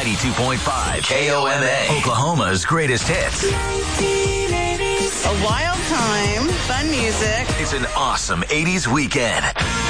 92.5 KOMA, Oklahoma's greatest hits. A wild time, fun music. It's an awesome 80s weekend.